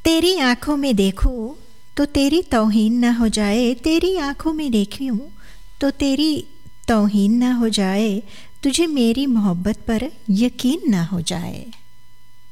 तेरी आंखों में देखूं तो तेरी तौहीन ना हो जाए, तेरी आंखों में देखूं तो तेरी तौहीन ना हो जाए, तुझे मेरी मोहब्बत पर यकीन ना हो जाए।